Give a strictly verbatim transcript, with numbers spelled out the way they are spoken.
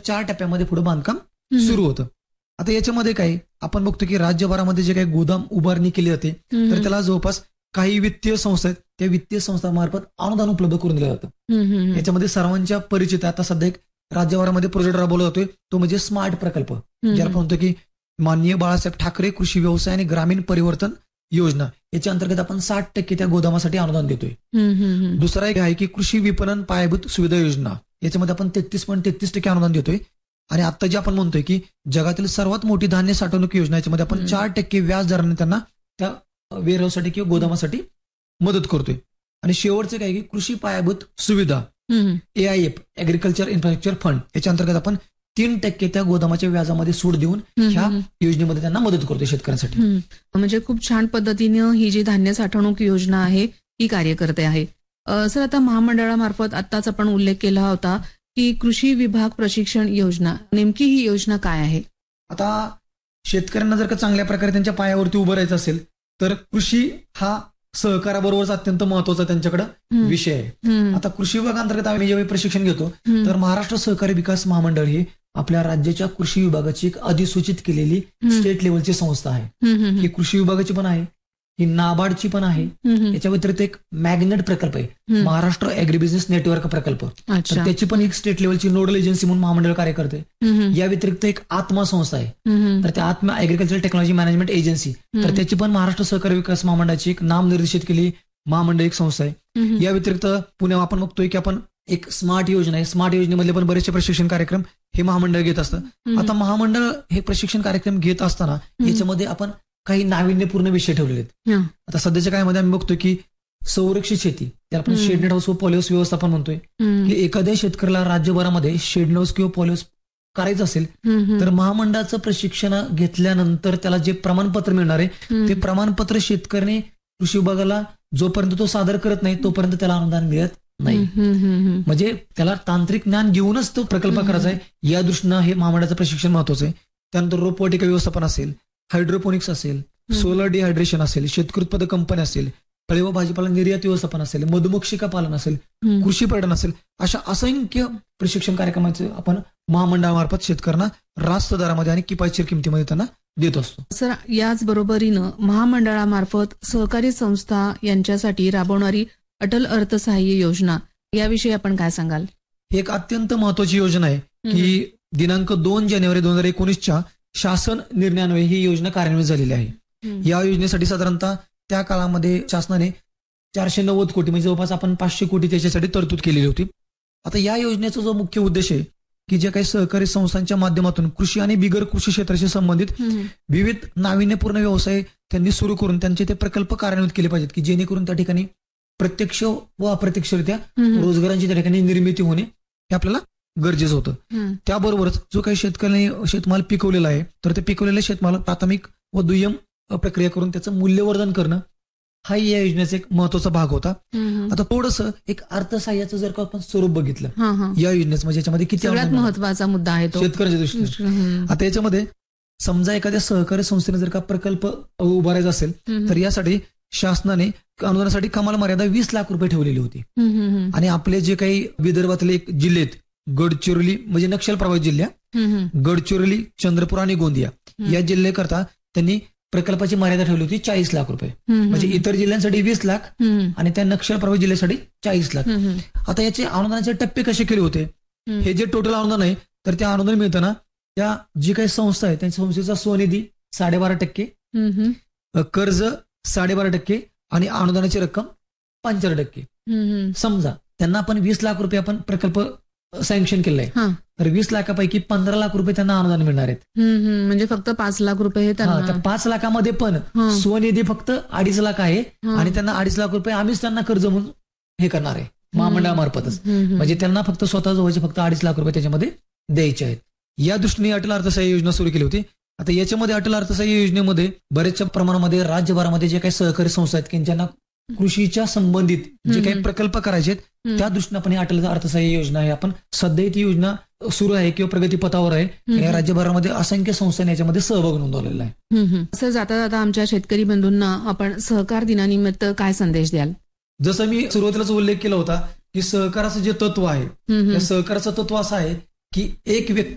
चार टप्प्यामध्ये पुढे बांधकाम सुरू होतं. आता याच्यामध्ये काय आपण बघतो की राज्यभरामध्ये जे काही गोदाम उभारणी केली जाते तर त्याला जवळपास काही वित्तीय संस्था आहेत त्या वित्तीय संस्थांमार्फत अनुदान उपलब्ध करून दिलं जातं. याच्यामध्ये सर्वांच्या परिचित आता सध्या एक राज्यभरामध्ये प्रोजेक्ट राबवला जातोय तो म्हणजे स्मार्ट प्रकल्प, ज्याला आपण म्हणतो की माननीय बाळासाहेब ठाकरे कृषी व्यवसाय आणि ग्रामीण परिवर्तन योजना याच्या अंतर्गत आपण साठ टक्के त्या गोदामासाठी अनुदान देतोय. दुसरा एक आहे की कृषी विपणन पायाभूत सुविधा योजना, याच्यामध्ये आपण तेहतीस पॉईंट तेहतीस टक्के अनुदान देतोय. आणि आता जे आपण म्हणतोय की जगातील सर्वात मोठी धान्य साठवणूक योजना याच्यामध्ये आपण चार टक्के व्याज दराने त्यांना त्या वेअरहाऊससाठी किंवा गोदामासाठी मदत करतोय. आणि शेवटचं काय की कृषी पायाभूत सुविधा ए I F agriculture infrastructure fund याच्या अंतर्गत आपण तीन टक्के त्या गोदामाच्या व्याजामध्ये सूट देऊन ह्या योजनेमध्ये त्यांना मदत करतोय शेतकऱ्यांसाठी. म्हणजे खूप छान पद्धतीने ही जी धान्य साठवणूक योजना आहे ही कार्य करते आहे. सर आता महामंडळामार्फत आत्ताच आपण उल्लेख केला होता की कृषी विभाग प्रशिक्षण योजना, नेमकी ही योजना काय आहे? आता शेतकऱ्यांना जर का चांगल्या प्रकारे त्यांच्या पायावरती उभं राहायचं असेल तर कृषी हा सहकाराबरोबरच अत्यंत महत्वाचा त्यांच्याकडे विषय आहे. आता कृषी विभागांतर्गत आम्ही जेव्हा प्रशिक्षण घेतो तर महाराष्ट्र सहकारी विकास महामंडळ ही आपल्या राज्याच्या कृषी विभागाची एक अधिसूचित केलेली स्टेट लेवलची संस्था आहे. ही कृषी विभागाची पण आहे, ही नाबार्डची पण आहे. याच्या व्यतिरिक्त एक मॅग्नेट प्रकल्प आहे, महाराष्ट्र ऍग्री बिझनेस नेटवर्क प्रकल्प, तर त्याची पण एक स्टेट लेवलची नोडल एजन्सी म्हणून महामंडळ कार्य करते. या व्यतिरिक्त एक आत्मा संस्था आहे, तर त्या आत्मा ऍग्रिकल्चर टेक्नॉलॉजी मॅनेजमेंट एजन्सी, तर त्याची पण महाराष्ट्र सहकारी विकास महामंडळाची एक नामनिर्देशित केली महामंडळ एक संस्था आहे. या व्यतिरिक्त पुण्यात आपण बघतोय की आपण एक स्मार्ट योजना आहे, स्मार्ट योजनेमधले पण बरेचसे प्रशिक्षण कार्यक्रम हे महामंडळ घेत असतं. आता महामंडळ हे प्रशिक्षण कार्यक्रम घेत असताना याच्यामध्ये आपण काही नाविन्यपूर्ण विषय ठेवलेले आहेत. आता सध्याच्या काळामध्ये आम्ही बघतोय की संरक्षित शेती, त्याला आपण शेडनेट हाऊस व पॉलिहाऊस व्यवस्थापन म्हणतोय, की एखाद्या शेतकऱ्याला राज्यभरामध्ये शेडनेट हाऊस किंवा पॉलिहाऊस करायचं असेल तर महामंडळाचं प्रशिक्षण घेतल्यानंतर त्याला जे प्रमाणपत्र मिळणार आहे ते प्रमाणपत्र शेतकऱ्याने कृषी विभागाला जोपर्यंत तो सादर करत नाही तोपर्यंत त्याला अनुदान मिळत नाही. म्हणजे त्याला तांत्रिक ज्ञान घेऊनच तो प्रकल्प करायचा आहे. या दृष्टीनं हे महामंडळाचं प्रशिक्षण महत्वाचं आहे. त्यानंतर रोपवाटिका व्यवस्थापन असेल, हायड्रोपोनिक्स असेल, सोलर डिहायड्रेशन असेल, शेतकरी उत्पादक कंपनी असेल, फळे व भाजीपाला निर्यात व्यवस्थापन असेल, मधुमक्षिका पालन असेल, कृषी पर्यटन असेल, अशा असंख्य प्रशिक्षण कार्यक्रमाचे आपण महामंडळामार्फत शेतकऱ्यांना रास्त दरामध्ये आणि किफायतशीर किमतीमध्ये त्यांना देत असतो. सर, याच बरोबरीनं महामंडळामार्फत सहकारी संस्था यांच्यासाठी राबवणारी अटल अर्थसहाय्य योजना याविषयी आपण काय सांगाल? ही एक अत्यंत महत्वाची योजना आहे की दिनांक दोन जानेवारी दोन हजार एकोणीसच्या शासन निर्णयान्वये ही योजना कार्यान्वित झालेली आहे. या योजनेसाठी साधारणतः त्या काळामध्ये शासनाने चारशे नव्वद कोटी म्हणजे जवळपास आपण पाचशे कोटी त्याच्यासाठी तरतूद केलेली होती. आता या योजनेचा जो मुख्य उद्देश आहे की जे काही सहकारी संस्थांच्या माध्यमातून कृषी आणि बिगर कृषी क्षेत्राशी संबंधित विविध नाविन्यपूर्ण व्यवसाय त्यांनी सुरू करून त्यांचे ते प्रकल्प कार्यान्वित केले पाहिजेत की जेणेकरून त्या ठिकाणी प्रत्यक्ष व अप्रत्यक्षरित्या रोजगारांची त्या ठिकाणी निर्मिती होणे हे आपल्याला गरजेचं होतं. त्याबरोबरच जो काही शेतकऱ्यांनी शेतमाल पिकवलेला आहे तर ते पिकवलेल्या शेतमाल प्राथमिक व दुय्यम प्रक्रिया करून त्याचं मूल्यवर्धन करणं हा या योजनेचा एक महत्वाचा भाग होता. आता थोडंसं एक अर्थसहाय्याचं जर का आपण स्वरूप बघितलं या योजनेचं म्हणजे याच्यामध्ये किती महत्वाचा मुद्दा आहे तो शेतकऱ्याच्या दृष्टीने. आता याच्यामध्ये समजा एखाद्या सहकारी संस्थेने जर का प्रकल्प उभारायचा असेल तर यासाठी शासनाने अनुदानासाठी कमाल मर्यादा वीस लाख रुपये ठेवलेली होती. आणि आपले जे काही विदर्भातले एक जिल्हे आहेत गडचिरोली म्हणजे नक्षल प्रभावित जिल्ह्या, गडचिरोली, चंद्रपूर आणि गोंदिया या जिल्ह्याकरता त्यांनी प्रकल्पाची मर्यादा ठेवली होती चाळीस लाख रुपये. म्हणजे इतर जिल्ह्यांसाठी वीस लाख आणि त्या नक्षल प्रभावित जिल्ह्यासाठी चाळीस लाख. आता याचे अनुदानाचे टप्पे कसे केले होते, हे जे टोटल अनुदान आहे तर त्या अनुदान मिळताना त्या जी काही संस्था आहे त्या संस्थेचा स्वनिधी साडेबारा टक्के, कर्ज साडेबारा टक्के आणि अनुदानाची रक्कम पंच्याहत्तर टक्के. समजा त्यांना आपण वीस लाख रुपये आपण प्रकल्प सँक्शन केलंय तर वीस लाखापैकी पंधरा लाख रुपये त्यांना अनुदान मिळणार आहेत. म्हणजे फक्त पाच लाख रुपये तर पाच लाखामध्ये पण स्वनिधी फक्त अडीच लाख आहे आणि त्यांना अडीच लाख रुपये आम्हीच त्यांना कर्ज म्हणून हे करणार आहे महामंडळामार्फतच. म्हणजे त्यांना फक्त स्वतः जवळचे फक्त अडीच लाख रुपये त्याच्यामध्ये द्यायचे आहेत. या दृष्टीने अटल अर्थसहाय्य योजना सुरू केली होती. आता याच्यामध्ये अटल अर्थसहाय्य योजनेमध्ये बऱ्याचशा प्रमाणामध्ये राज्यभरामध्ये जे काही सहकारी संस्था आहेत की ज्यांना कृषीच्या संबंधित जे काही प्रकल्प करायचे आहेत त्या दृष्टीने आपण अटल अर्थसहाय्य योजना आहे आपण सध्या ती योजना सुरू आहे किंवा प्रगतीपथावर आहे. या राज्यभरामध्ये असंख्य संस्थांनी याच्यामध्ये सहभाग नोंदवलेला आहे. सर, जाता जाता आमच्या शेतकरी बंधूंना आपण सहकार दिनानिमित्त काय संदेश द्याल? जसं मी सुरुवातीलाच उल्लेख केला होता की सहकाराचं जे तत्व आहे त्या सहकाराचं तत्व असं आहे की एक व्यक्ती